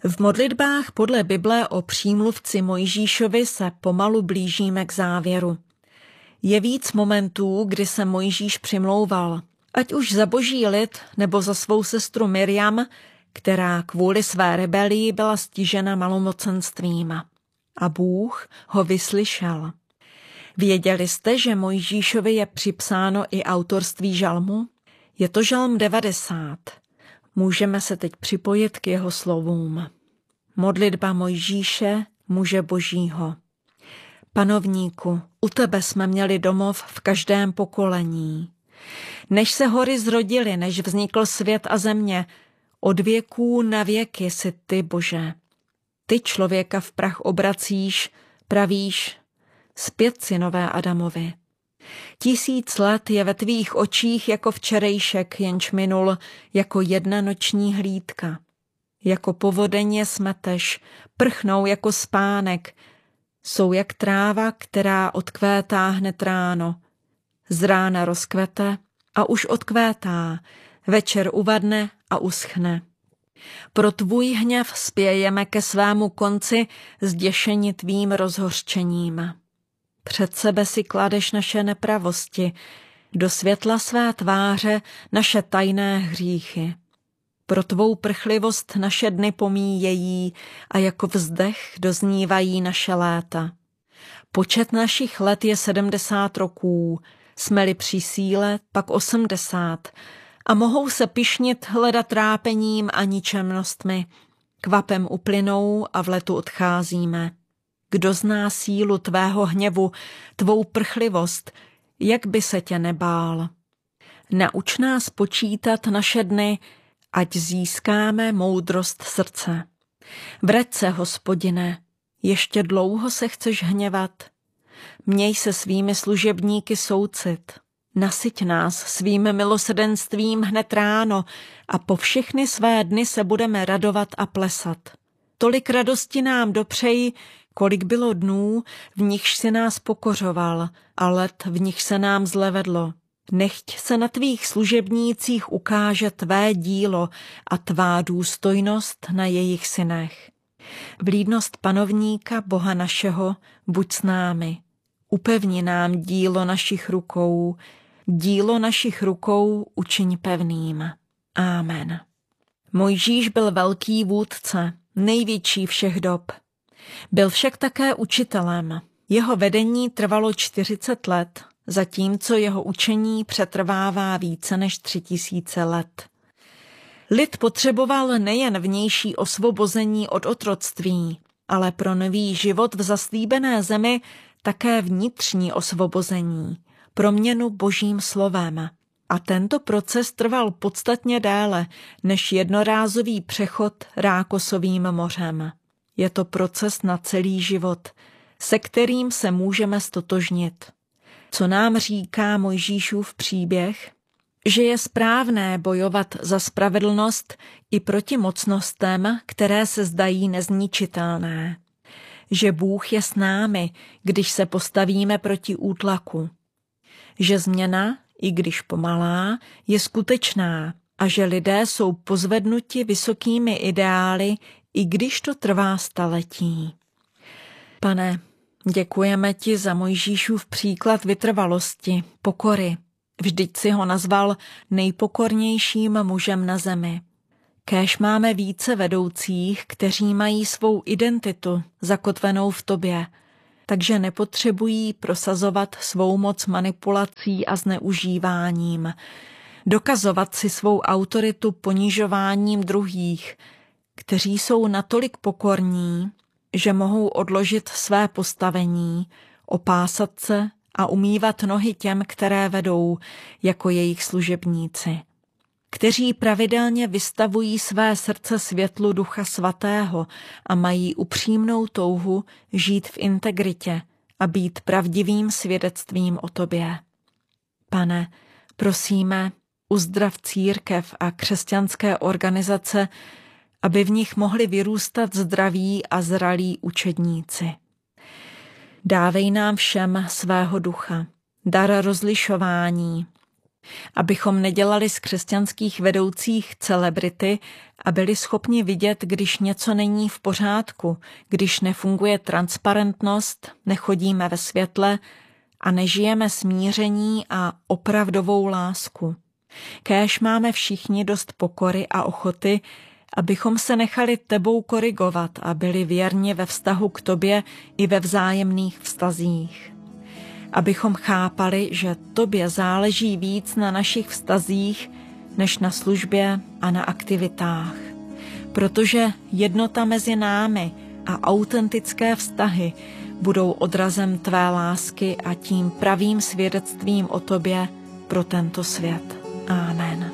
V modlitbách podle Bible o přímluvci Mojžíšovi se pomalu blížíme k závěru. Je víc momentů, kdy se Mojžíš přimlouval, ať už za boží lid nebo za svou sestru Mirjam, která kvůli své rebelii byla stižena malomocenstvím. A Bůh ho vyslyšel. Věděli jste, že Mojžíšovi je připsáno i autorství žalmu? Je to žalm 90. Můžeme se teď připojit k jeho slovům. Modlitba Mojžíše, muže božího. Panovníku, u tebe jsme měli domov v každém pokolení. Než se hory zrodily, než vznikl svět a země, od věků na věky si ty, Bože. Ty člověka v prach obracíš, pravíš, zpět synové Adamovi. 1000 let je ve tvých očích jako včerejšek, jenž minul, jako jedna noční hlídka. Jako povodeň je smeteš, prchnou jako spánek, jsou jak tráva, která odkvétá hned ráno. Z rána rozkvete a už odkvétá, večer uvadne a uschne. Pro tvůj hněv spějeme ke svému konci zděšeni tvým rozhořčením. Před sebe si kladeš naše nepravosti, do světla své tváře naše tajné hříchy. Pro tvou prchlivost naše dny pomíjejí a jako vzdech doznívají naše léta. Počet našich let je 70 roků, jsme-li při síle, pak 80 a mohou se pyšnit hleda trápením a ničemnostmi. Kvapem uplynou a v letu odcházíme. Kdo zná sílu tvého hněvu, tvou prchlivost, jak by se tě nebál? Nauč nás počítat naše dny, ať získáme moudrost srdce. Vrať se, Hospodine, ještě dlouho se chceš hněvat? Měj se svými služebníky soucit. Nasyť nás svým milosrdenstvím hned ráno a po všechny své dny se budeme radovat a plesat. Tolik radosti nám dopřeji, kolik bylo dnů, v nichž si nás pokořoval a let, v nich se nám zle vedlo. Nechť se na tvých služebnících ukáže tvé dílo a tvá důstojnost na jejich synech. Vlídnost panovníka, Boha našeho, buď s námi. Upevni nám dílo našich rukou učiň pevným. Amen. Mojžíš byl velký vůdce, největší všech dob. Byl však také učitelem. Jeho vedení trvalo 40 let, zatímco jeho učení přetrvává více než 3000 let. Lid potřeboval nejen vnější osvobození od otroctví, ale pro nový život v zaslíbené zemi také vnitřní osvobození, proměnu Božím slovem. A tento proces trval podstatně déle než jednorázový přechod Rákosovým mořem. Je to proces na celý život, se kterým se můžeme stotožnit. Co nám říká Mojžíšův příběh? Že je správné bojovat za spravedlnost i proti mocnostem, které se zdají nezničitelné. Že Bůh je s námi, když se postavíme proti útlaku. Že změna, i když pomalá, je skutečná a že lidé jsou pozvednuti vysokými ideály, i když to trvá staletí. Pane, děkujeme ti za Mojžíšův příklad vytrvalosti, pokory. Vždyť si ho nazval nejpokornějším mužem na zemi. Kéž máme více vedoucích, kteří mají svou identitu zakotvenou v tobě, takže nepotřebují prosazovat svou moc manipulací a zneužíváním, dokazovat si svou autoritu ponižováním druhých, kteří jsou natolik pokorní, že mohou odložit své postavení, opásat se a umývat nohy těm, které vedou, jako jejich služebníci, kteří pravidelně vystavují své srdce světlu Ducha Svatého a mají upřímnou touhu žít v integritě a být pravdivým svědectvím o tobě. Pane, prosíme, uzdrav církev a křesťanské organizace, aby v nich mohli vyrůstat zdraví a zralí učedníci. Dávej nám všem svého ducha, dar rozlišování, Abychom nedělali z křesťanských vedoucích celebrity a byli schopni vidět, když něco není v pořádku, když nefunguje transparentnost, nechodíme ve světle a nežijeme smíření a opravdovou lásku. Kéž máme všichni dost pokory a ochoty, abychom se nechali tebou korigovat a byli věrni ve vztahu k tobě i ve vzájemných vztazích. Abychom chápali, že tobě záleží víc na našich vztazích, než na službě a na aktivitách. Protože jednota mezi námi a autentické vztahy budou odrazem tvé lásky a tím pravým svědectvím o tobě pro tento svět. Amen.